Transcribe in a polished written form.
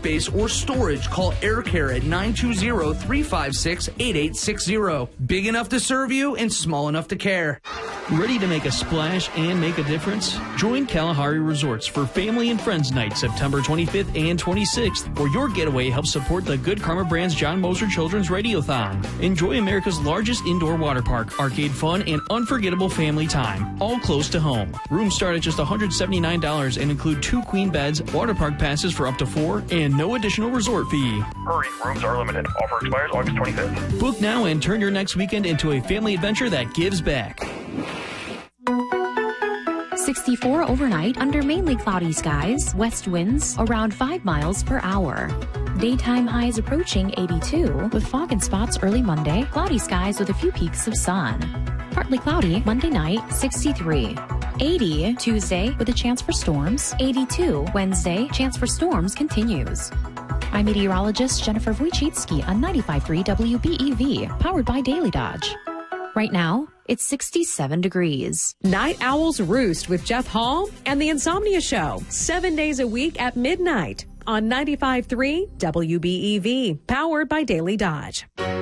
space, or storage, call Air Care at 920-356-8860. Big enough to serve you and small enough to care. Ready to make a splash and make a difference? Join Kalahari Resorts for Family and Friends Night, September 25th and 26th, where your getaway helps support the Good Karma Brand's John Moser Children's Radiothon. Enjoy America's largest indoor water park, arcade fun, and unforgettable family time, all close to home. Rooms start at just $179 and include 2 queen beds, water park passes for up to 4, and no additional resort fee. Hurry, rooms are limited. Offer expires August 25th. Book now and turn your next weekend into a family adventure that gives back. 64 overnight under mainly cloudy skies, west winds around 5 miles per hour. Daytime highs approaching 82 with fog and spots early Monday, cloudy skies with a few peaks of sun. Partly cloudy Monday night, 63. 80 Tuesday with a chance for storms. 82 Wednesday, chance for storms continues. I'm meteorologist Jennifer Wojcicki on 95.3 WBEV, powered by Daily Dodge. Right now, it's 67 degrees. Night Owls Roost with Jeff Hall and The Insomnia Show, 7 days a week at midnight on 95.3 WBEV, powered by Daily Dodge.